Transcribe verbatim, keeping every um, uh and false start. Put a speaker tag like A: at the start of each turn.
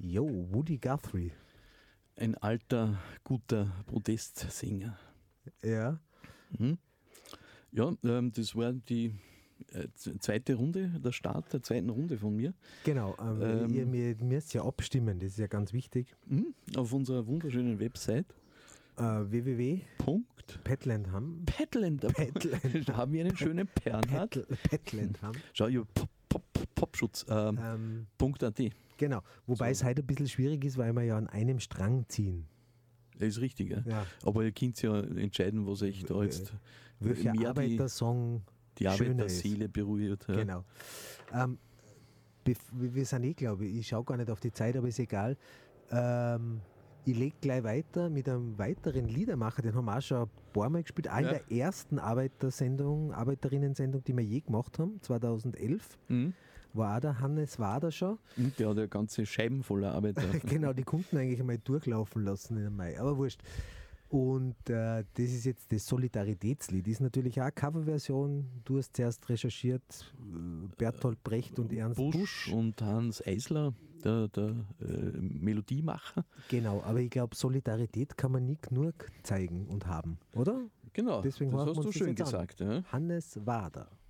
A: Jo, Woody Guthrie.
B: Ein alter, guter Protestsänger.
A: Ja.
B: Mhm. Ja, ähm, das war die äh, zweite Runde, der Start der zweiten Runde von mir.
A: Genau, ähm,
B: Ähm,
A: ihr, mir müsst ja abstimmen, das ist ja ganz wichtig.
B: Mhm. Auf unserer wunderschönen Website.
A: Äh, www.
B: Punkt.
A: Petlandham.
B: Petland.
A: Petland.
B: Da haben wir einen schönen Bernhard.
A: Petl- Petlandham.
B: Schau, ich hab Pop, Pop, Popschutz. Ähm,
A: Ähm,
B: Punkt .at.
A: genau, wobei
B: So.
A: es heute ein bisschen schwierig ist, weil wir ja an einem Strang ziehen.
B: Das ist richtig, ja.
A: Ja.
B: Aber ihr könnt ja entscheiden, was euch da jetzt
A: Welcher
B: mehr die,
A: Arbeitersong
B: die
A: schöner ist.
B: Arbeiterseele berührt. Ja.
A: Genau. Ähm, bef- wir sind eh, glaube ich, ich schaue gar nicht auf die Zeit, aber ist egal. Ähm, ich lege gleich weiter mit einem weiteren Liedermacher, den haben wir auch schon ein paar Mal gespielt, auch
B: Ja.
A: in der ersten Arbeitersendung, Arbeiterinnen-Sendung, die wir je gemacht haben, zweitausendelf,
B: Mhm.
A: war auch der Hannes Wader schon.
B: Und der hat ja ganze Scheiben voller Arbeiter.
A: Genau, die konnten eigentlich einmal durchlaufen lassen im Mai, aber wurscht. Und äh, das ist jetzt das Solidaritätslied. Ist natürlich auch eine Coverversion. Du hast zuerst recherchiert, äh, Bertolt Brecht und Ernst
B: Busch,
A: Busch.
B: und Hans Eisler, der, der äh, Melodiemacher.
A: Genau, aber ich glaube, Solidarität kann man nie genug zeigen und haben, oder?
B: Genau,
A: Deswegen
B: das
A: hören wir
B: hast du
A: uns das
B: schön
A: jetzt an.
B: gesagt. Ja.
A: Hannes Wader.